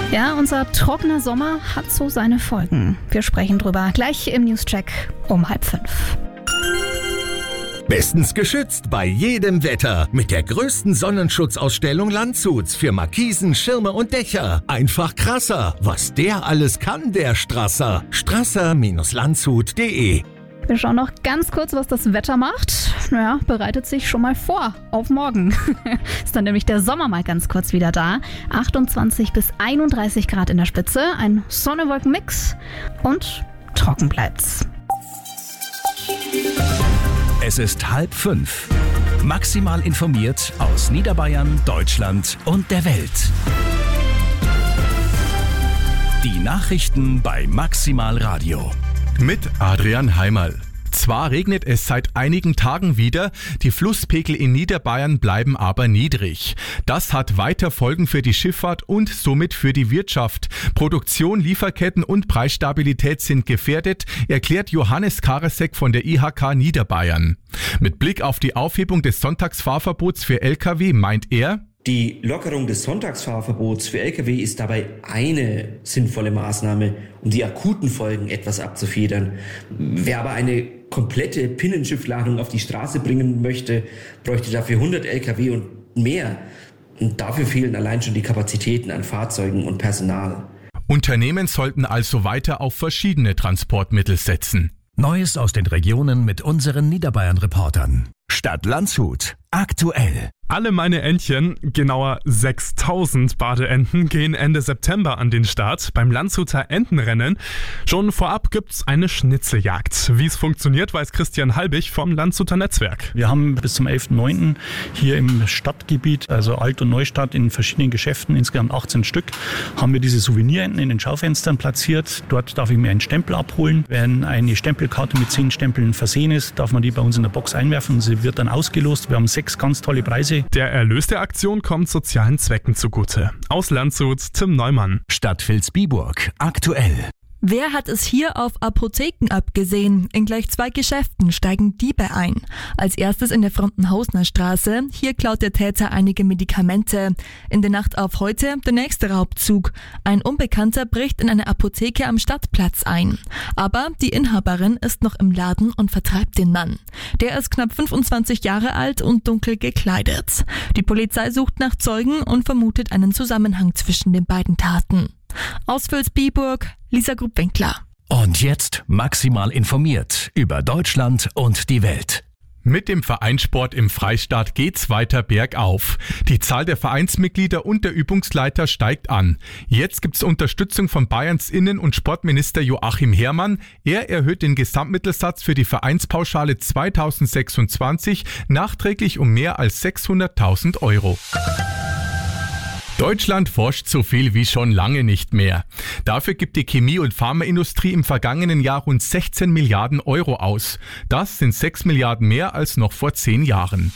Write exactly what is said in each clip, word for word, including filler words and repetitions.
Ja, unser trockener Sommer hat so seine Folgen. Wir sprechen drüber gleich im Newscheck um halb fünf. Bestens geschützt bei jedem Wetter mit der größten Sonnenschutzausstellung Landshuts für Markisen, Schirme und Dächer. Einfach krasser, was der alles kann, der Strasser. strasser Bindestrich landshut punkt de. Wir schauen noch ganz kurz, was das Wetter macht. Naja, bereitet sich schon mal vor auf morgen. Ist dann nämlich der Sommer mal ganz kurz wieder da. achtundzwanzig bis einunddreißig Grad in der Spitze, ein Sonne-Wolken-Mix und trocken bleibt's. Es ist halb fünf. Maximal informiert aus Niederbayern, Deutschland und der Welt. Die Nachrichten bei Maximal Radio. Mit Adrian Heimerl. Zwar regnet es seit einigen Tagen wieder, die Flusspegel in Niederbayern bleiben aber niedrig. Das hat weiter Folgen für die Schifffahrt und somit für die Wirtschaft. Produktion, Lieferketten und Preisstabilität sind gefährdet, erklärt Johannes Karasek von der I H K Niederbayern. Mit Blick auf die Aufhebung des Sonntagsfahrverbots für L K W meint er: Die Lockerung des Sonntagsfahrverbots für L K W ist dabei eine sinnvolle Maßnahme, um die akuten Folgen etwas abzufedern. Wer aber eine komplette Pinnenschiffladung auf die Straße bringen möchte, bräuchte dafür hundert L K W und mehr. Und dafür fehlen allein schon die Kapazitäten an Fahrzeugen und Personal. Unternehmen sollten also weiter auf verschiedene Transportmittel setzen. Neues aus den Regionen mit unseren Niederbayern-Reportern. Stadt Landshut. Aktuell. Alle meine Entchen, genauer sechstausend Badeenten, gehen Ende September an den Start beim Landshuter Entenrennen. Schon vorab gibt's eine Schnitzeljagd. Wie es funktioniert, weiß Christian Halbig vom Landshuter Netzwerk. Wir haben bis zum elften neunten hier im Stadtgebiet, also Alt- und Neustadt, in verschiedenen Geschäften, insgesamt achtzehn Stück, haben wir diese Souvenirenten in den Schaufenstern platziert. Dort darf ich mir einen Stempel abholen. Wenn eine Stempelkarte mit zehn Stempeln versehen ist, darf man die bei uns in der Box einwerfen und sie wird dann ausgelost. Wir haben sechs ganz tolle Preise. Der Erlös der Aktion kommt sozialen Zwecken zugute. Aus Landshut, Tim Neumann. Stadt Vilsbiburg. Aktuell. Wer hat es hier auf Apotheken abgesehen? In gleich zwei Geschäften steigen Diebe ein. Als erstes in der Frontenhausner Straße. Hier klaut der Täter einige Medikamente. In der Nacht auf heute der nächste Raubzug. Ein Unbekannter bricht in eine Apotheke am Stadtplatz ein. Aber die Inhaberin ist noch im Laden und vertreibt den Mann. Der ist knapp fünfundzwanzig Jahre alt und dunkel gekleidet. Die Polizei sucht nach Zeugen und vermutet einen Zusammenhang zwischen den beiden Taten. Aus Vilsbiburg, Lisa Grubwinkler. Und jetzt maximal informiert über Deutschland und die Welt. Mit dem Vereinssport im Freistaat geht's weiter bergauf. Die Zahl der Vereinsmitglieder und der Übungsleiter steigt an. Jetzt gibt's Unterstützung von Bayerns Innen- und Sportminister Joachim Herrmann. Er erhöht den Gesamtmittelsatz für die Vereinspauschale zweitausendsechsundzwanzig nachträglich um mehr als sechshunderttausend Euro. Deutschland forscht so viel wie schon lange nicht mehr. Dafür gibt die Chemie- und Pharmaindustrie im vergangenen Jahr rund sechzehn Milliarden Euro aus. Das sind sechs Milliarden mehr als noch vor zehn Jahren.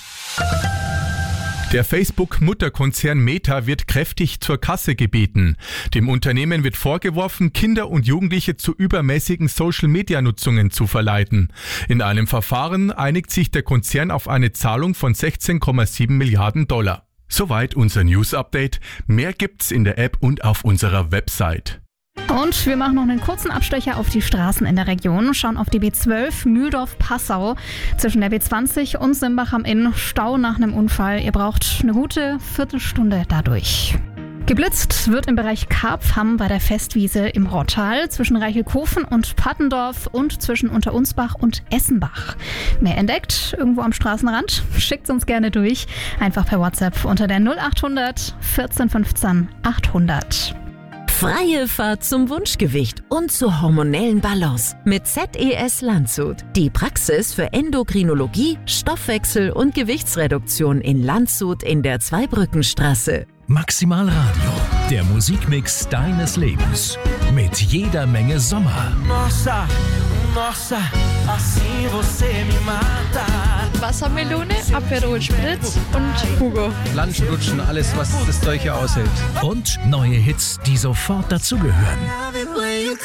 Der Facebook-Mutterkonzern Meta wird kräftig zur Kasse gebeten. Dem Unternehmen wird vorgeworfen, Kinder und Jugendliche zu übermäßigen Social-Media-Nutzungen zu verleiten. In einem Verfahren einigt sich der Konzern auf eine Zahlung von sechzehn Komma sieben Milliarden Dollar. Soweit unser News-Update. Mehr gibt's in der App und auf unserer Website. Und wir machen noch einen kurzen Abstecher auf die Straßen in der Region, schauen auf die B zwölf Mühldorf-Passau. Zwischen der B zwanzig und Simbach am Inn Stau nach einem Unfall. Ihr braucht eine gute Viertelstunde dadurch. Geblitzt wird im Bereich Karpfhamm bei der Festwiese im Rottal zwischen Reichelkofen und Pattendorf und zwischen Unterunsbach und Essenbach. Mehr entdeckt irgendwo am Straßenrand? Schickt uns gerne durch. Einfach per WhatsApp unter der null achthundert vierzehn fünfzehn achthundert. Freie Fahrt zum Wunschgewicht und zur hormonellen Balance mit Z E S Landshut. Die Praxis für Endokrinologie, Stoffwechsel und Gewichtsreduktion in Landshut in der Zweibrückenstraße. Maximal Radio, der Musikmix deines Lebens. Mit jeder Menge Sommer. Nossa, nossa, assim você me mata. Wassermelone, Aperol Spritz und Hugo. Lunchrutschen, alles was das Zeug hier aushält. Und neue Hits, die sofort dazugehören.